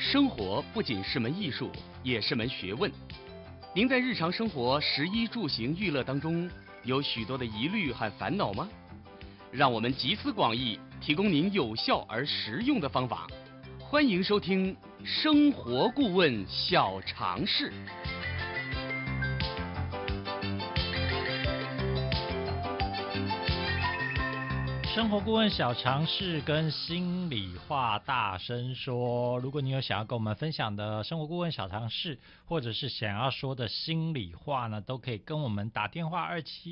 生活不仅是门艺术，也是门学问。您在日常生活食衣住行娱乐当中，有许多的疑虑和烦恼吗？让我们集思广益，提供您有效而实用的方法。欢迎收听《生活顾问小常识》。 生活顾问小常识跟心里话大声说，如果你有想要跟我们分享的生活顾问小常识，或者是想要说的心里话呢，都可以跟我们打电话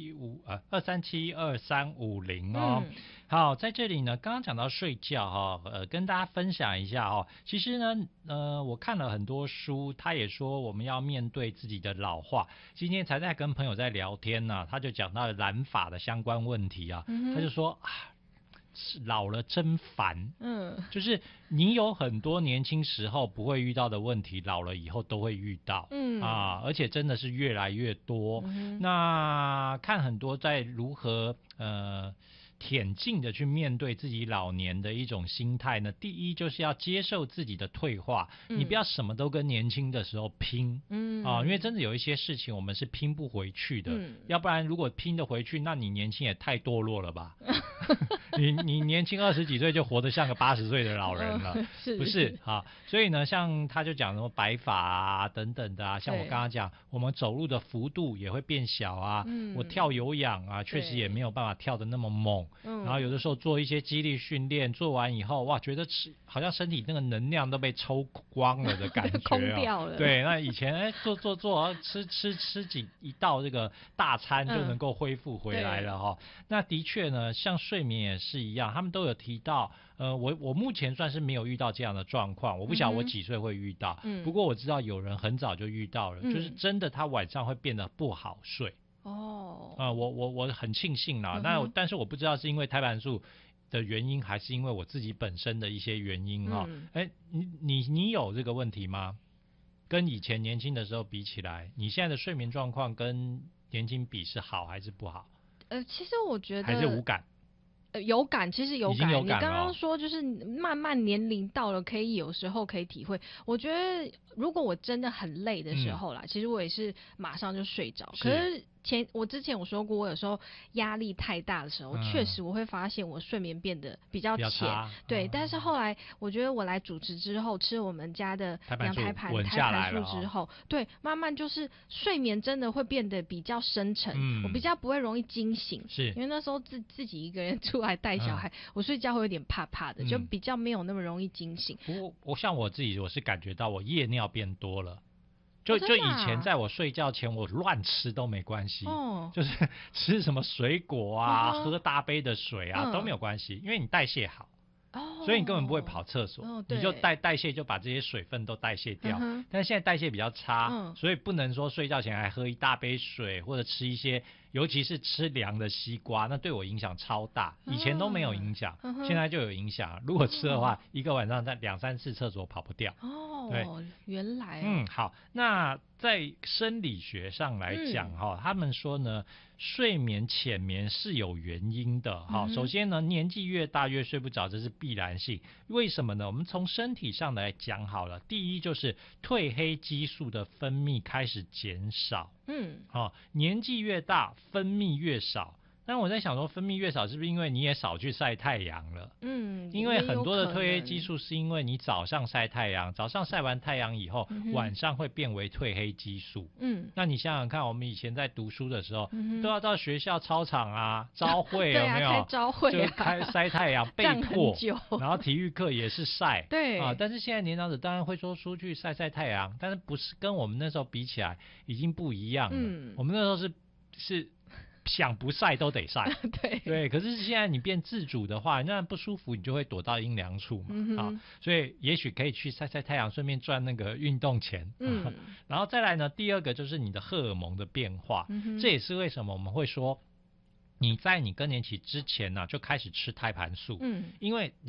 2372350哦。好，在这里呢，刚刚讲到睡觉跟大家分享一下哦。其实呢，我看了很多书，他也说我们要面对自己的老化。今天才在跟朋友在聊天呢，他就讲到染发的相关问题啊，他就说老了真烦，就是你有很多年轻时候不会遇到的问题，老了以后都会遇到，而且真的是越来越多。那看很多在如何恬静的去面对自己老年的一种心态呢，第一就是要接受自己的退化，你不要什么都跟年轻的时候拼，因为真的有一些事情我们是拼不回去的，要不然如果拼得回去，那你年轻也太堕落了吧。你年轻20几岁就活得像个80岁的老人了，不是啊？所以呢，像他就讲什么白发啊等等的啊，像我刚刚讲，我们走路的幅度也会变小啊，我跳有氧啊，确实也没有办法跳得那么猛，然后有的时候做一些肌力训练，做完以后哇，觉得好像身体那个能量都被抽光了的感觉， 空掉了。 对，那以前做吃一道这个大餐就能够恢复回来了哈。那的确呢，像睡眠也是一样，他们都有提到，我目前算是没有遇到这样的状况，我不晓得我几岁会遇到，不过我知道有人很早就遇到了，就是真的他晚上会变得不好睡。我很庆幸啦，但是我不知道是因为胎盘素的原因，还是因为我自己本身的一些原因哈。你有这个问题吗？跟以前年轻的时候比起来，你现在的睡眠状况跟年轻比是好还是不好？ 其实我觉得还是无感。 有感，其实有感。 你刚刚说就是慢慢年龄到了，有时候可以体会。我觉得如果我真的很累的时候啦，其实我也是马上就睡着。可是我之前有说过，我有时候压力太大的时候，确实我会发现我睡眠变得比较浅。对，但是后来我觉得我来主持之后，吃我们家的羊胎盘素之后，对，慢慢就是睡眠真的会变得比较深沉，我比较不会容易惊醒。 是因为那时候自己一个人出来带小孩，我睡觉会有点怕怕的，就比较没有那么容易惊醒。 不过我像我自己，我是感觉到我夜尿变多了。就以前在我睡觉前，我乱吃都没关系，就是吃什么水果啊，喝大杯的水啊，都没有关系，因为你代谢好。所以你根本不会跑厕所，你就代谢就把这些水分都代谢掉。但是现在代谢比较差，所以不能说睡觉前还喝一大杯水，或者吃一些，尤其是吃凉的西瓜，那对我影响超大。以前都没有影响，现在就有影响。如果吃的话，一个晚上在2-3次厕所跑不掉。 对，原来好，那在生理学上来讲他们说呢，睡眠浅眠是有原因的首先呢，年纪越大越睡不着，这是必然性。为什么呢？我们从身体上来讲好了，第一就是褪黑激素的分泌开始减少，年纪越大分泌越少。但我在想说，分泌越少是不是因为你也少去晒太阳了？因为很多的褪黑激素是因为你早上晒太阳，早上晒完太阳以后，晚上会变为褪黑激素。那你想想看，我们以前在读书的时候，都要到学校操场啊，朝会有没有？ 开朝会就晒太阳，被迫。然后体育课也是晒。 对但是现在年长者当然会说出去晒太阳，但是不是跟我们那时候比起来已经不一样了。我们那时候是想不晒都得晒。对，可是现在你变自主的话，那不舒服你就会躲到阴凉处嘛，所以也许可以去晒太阳，顺便赚那个运动钱。然后再来呢，第二个就是你的荷尔蒙的变化，这也是为什么我们会说你在你更年期之前呢就开始吃胎盘素，因为你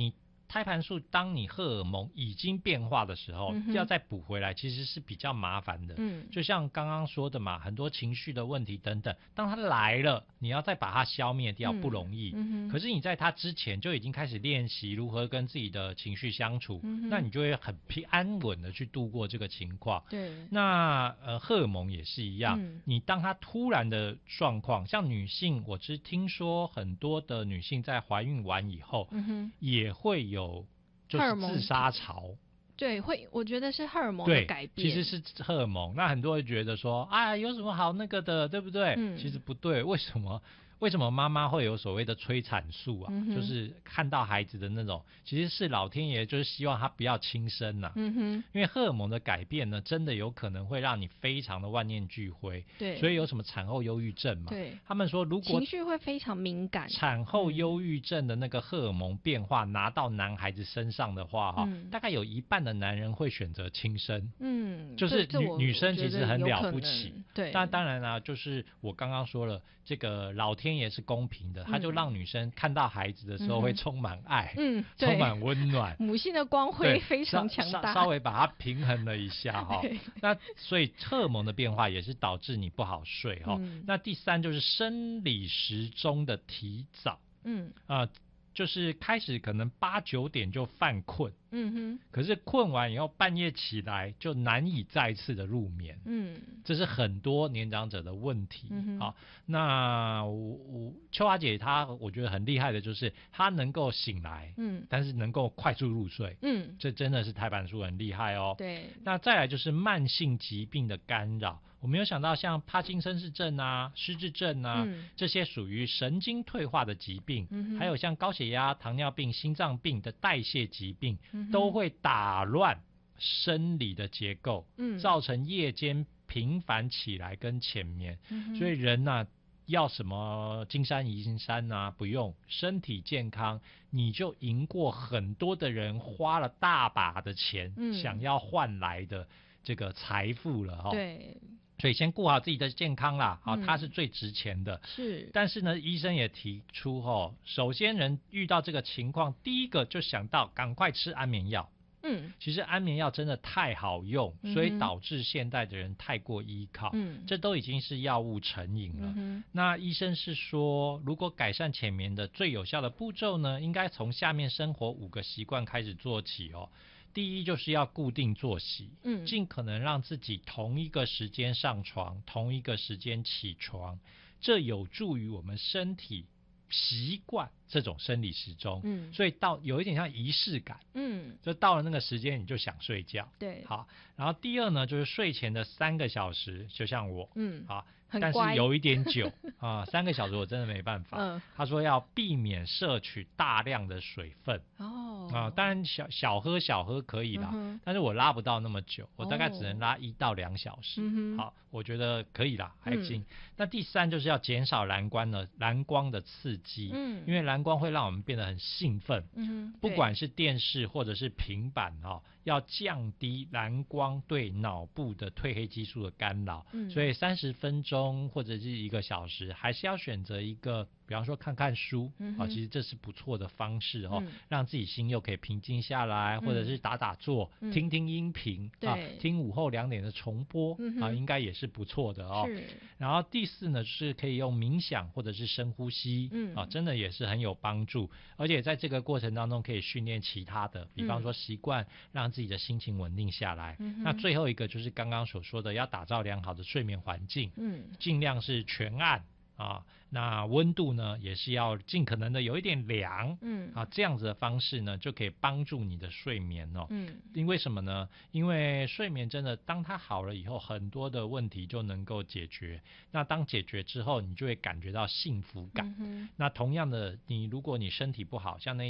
胎盘素当你荷尔蒙已经变化的时候，要再补回来其实是比较麻烦的。就像刚刚说的嘛，很多情绪的问题等等，当它来了，你要再把它消灭掉不容易。可是你在它之前就已经开始练习如何跟自己的情绪相处，那你就会很安稳的去度过这个情况。 对， 那荷尔蒙也是一样，你当它突然的状况，像女性，我只听说很多的女性在怀孕完以后，也会有就是自杀潮。 对，会，我觉得是荷尔蒙的改变。 其实是荷尔蒙。那很多人觉得说，啊，有什么好那个的，对不对？其实不对。为什么妈妈会有所谓的催产素啊？就是看到孩子的那种，其实是老天爷就是希望他不要轻生啊。因为荷尔蒙的改变呢，真的有可能会让你非常的万念俱灰。 对， 所以有什么产后忧郁症嘛？ 对， 他们说如果情绪会非常敏感， 产后忧郁症的那个荷尔蒙变化拿到男孩子身上的话，大概有一半的男人会选择轻生。就是女生其实很了不起。 对， 但当然啦，就是我刚刚说了，这个老天爷是公平的，他就让女生看到孩子的时候会充满爱，充满温暖， 母性的光辉非常强大， 稍微把它平衡了一下哈。那所以荷尔蒙的变化也是导致你不好睡哈。那第三就是生理时钟的提早，就是开始可能8、9点就犯困，可是困完以后半夜起来就难以再次的入眠，这是很多年长者的问题。好，那秋华姐她我觉得很厉害的就是她能够醒来，但是能够快速入睡，这真的是胎盘素很厉害哦。 对， 那再来就是慢性疾病的干扰。我没有想到像帕金森氏症啊、失智症啊，这些属于神经退化的疾病，还有像高血压、糖尿病、心脏病的代谢疾病，都会打乱生理的结构，造成夜间频繁起来跟浅眠。所以人啊，要什么金山银山啊，不用，身体健康，你就赢过很多的人花了大把的钱，想要换来的这个财富了哈。 对。 所以先顾好自己的健康啦，它是最值钱的。 是， 但是呢，医生也提出首先人遇到这个情况，第一个就想到赶快吃安眠药。其实安眠药真的太好用，所以导致现代的人太过依靠，这都已经是药物成瘾了。那医生是说，如果改善浅眠的最有效的步骤呢，应该从下面生活5个习惯开始做起哦。第一就是要固定作息，尽可能让自己同一个时间上床，同一个时间起床，这有助于我们身体习惯这种生理时钟，所以有一点像仪式感，就到了那个时间你就想睡觉。 对， 好，然后第二呢，就是睡前的3个小时，就像我，好。但是乖有一点久3个小时我真的没办法。他说要避免摄取大量的水分。当然小喝可以啦，但是我拉不到那么久，我大概只能拉1到2小时。好，我觉得可以啦，还行。那第3就是要减少蓝光的刺激，因为蓝光会让我们变得很兴奋。不管是电视或者是平板要降低蓝光对脑部的褪黑激素的干扰，所以30分钟或者是1个小时，还是要选择一个，比方说看看书，其实这是不错的方式让自己心又可以平静下来，或者是打坐，听听音频，听午后2点的重播，应该也是不错的然后第4呢，是可以用冥想或者是深呼吸，真的也是很有帮助，而且在这个过程当中可以训练其他的，比方说习惯让自己的心情稳定下来。那最后一个就是刚刚所说的，要打造良好的睡眠环境，尽量是全暗那温度呢也是要尽可能的有一点凉，这样子的方式呢就可以帮助你的睡眠因为什么呢？因为睡眠真的当它好了以后，很多的问题就能够解决。那当解决之后，你就会感觉到幸福感。那同样的，如果你身体不好，像那